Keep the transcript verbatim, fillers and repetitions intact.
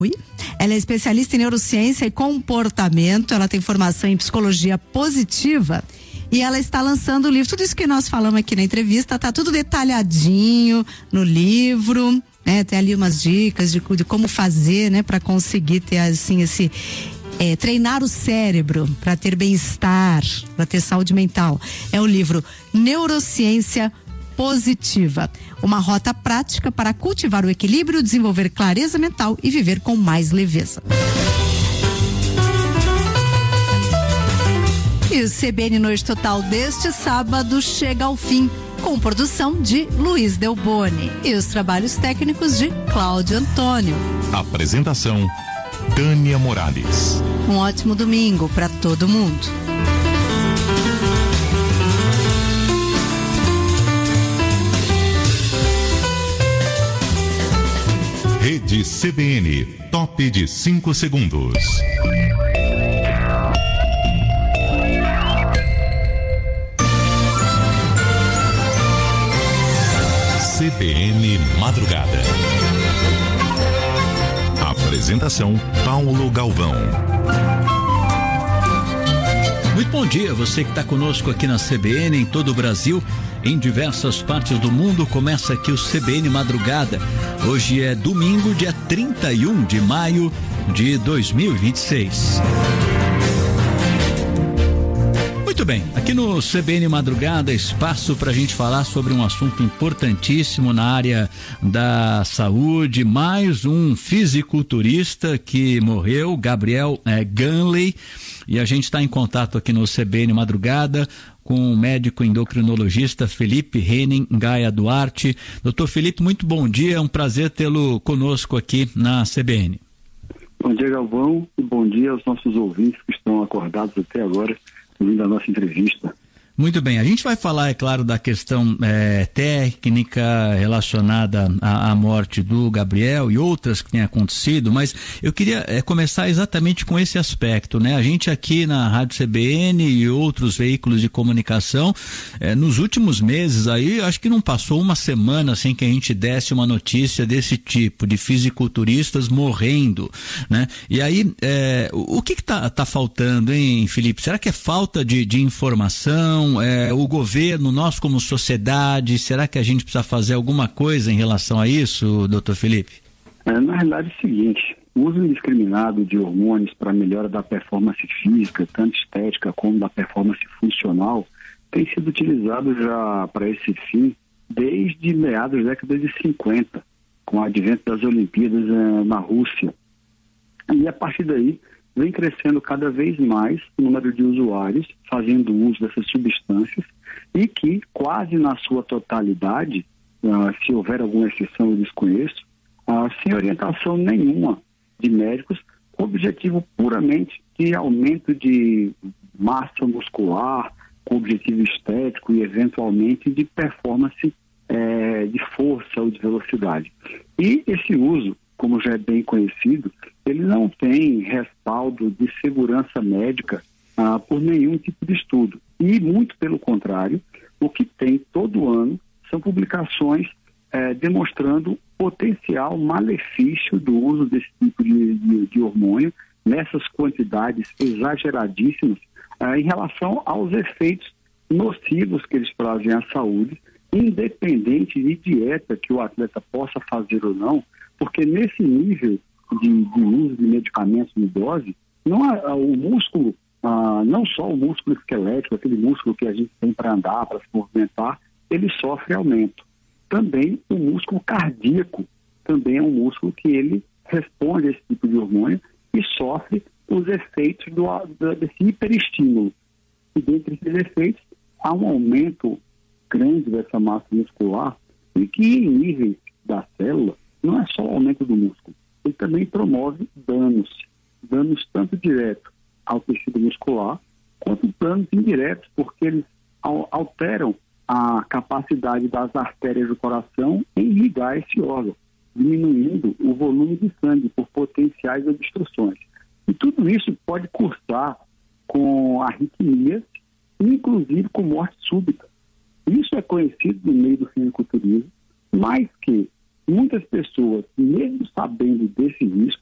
Ela é especialista em neurociência e comportamento, ela tem formação em psicologia positiva e ela está lançando o livro. Tudo isso que nós falamos aqui na entrevista tá tudo detalhadinho no livro, né? Tem ali umas dicas de, de como fazer, né, para conseguir ter assim esse é, treinar o cérebro para ter bem-estar, para ter saúde mental. É o livro Neurociência Positiva, uma rota prática para cultivar o equilíbrio, desenvolver clareza mental e viver com mais leveza. E o C B N Noite Total deste sábado chega ao fim, com produção de Luiz Delboni e os trabalhos técnicos de Cláudio Antônio. Apresentação Tânia Morales. Um ótimo domingo para todo mundo. Rede C B N, top de cinco segundos. C B N Madrugada. Apresentação Paulo Galvão. Muito bom dia, você que está conosco aqui na C B N, em todo o Brasil, em diversas partes do mundo. Começa aqui o C B N Madrugada. Hoje é domingo, dia trinta e um de maio de dois mil e vinte e seis. Muito bem, aqui no C B N Madrugada, espaço para a gente falar sobre um assunto importantíssimo na área da saúde. Mais um fisiculturista que morreu, Gabriel é, Ganley, e a gente está em contato aqui no C B N Madrugada com o médico endocrinologista Felipe Henning Gaia Duarte. Doutor Felipe, muito bom dia, é um prazer tê-lo conosco aqui na C B N. Bom dia, Galvão, e bom dia aos nossos ouvintes que estão acordados até agora, ouvindo a nossa entrevista. Muito bem, a gente vai falar, é claro, da questão é, técnica relacionada à, à morte do Gabriel e outras que têm acontecido, mas eu queria é, começar exatamente com esse aspecto, né? A gente aqui na Rádio C B N e outros veículos de comunicação, é, nos últimos meses aí, acho que não passou uma semana sem que a gente desse uma notícia desse tipo, de fisiculturistas morrendo, né? E aí, é, o, o que que tá, tá faltando, hein, Felipe? Será que é falta de, de informação? É, o governo, nós como sociedade, será que a gente precisa fazer alguma coisa em relação a isso, doutor Felipe? É, na realidade é o seguinte, o uso indiscriminado de hormônios para melhora da performance física, tanto estética como da performance funcional, tem sido utilizado já para esse fim desde meados da década de cinquenta, com o advento das Olimpíadas eh, na Rússia. E a partir daí, vem crescendo cada vez mais o número de usuários fazendo uso dessas substâncias e que quase na sua totalidade, uh, se houver alguma exceção eu desconheço, uh, sem orientação nenhuma de médicos, com objetivo puramente de aumento de massa muscular, com objetivo estético e eventualmente de performance eh, de força ou de velocidade. E esse uso, como já é bem conhecido, ele não tem respaldo de segurança médica ah, por nenhum tipo de estudo. E, muito pelo contrário, o que tem todo ano são publicações eh, demonstrando potencial malefício do uso desse tipo de, de, de hormônio nessas quantidades exageradíssimas ah, em relação aos efeitos nocivos que eles trazem à saúde, independente de dieta que o atleta possa fazer ou não, porque nesse nível de, de uso de medicamentos em dose, não há, o músculo, ah, não só o músculo esquelético, aquele músculo que a gente tem para andar, para se movimentar, ele sofre aumento. Também o músculo cardíaco, também é um músculo que ele responde a esse tipo de hormônio e sofre os efeitos do, desse hiperestímulo. E dentre esses efeitos, há um aumento grande dessa massa muscular e que em níveis da célula, não é só o aumento do músculo, ele também promove danos, danos tanto diretos ao tecido muscular, quanto danos indiretos, porque eles alteram a capacidade das artérias do coração em irrigar esse órgão, diminuindo o volume de sangue por potenciais obstruções. E tudo isso pode cursar com arritmias, inclusive com morte súbita. Isso é conhecido no meio do fisiculturismo, mas que muitas pessoas, mesmo sabendo desse risco,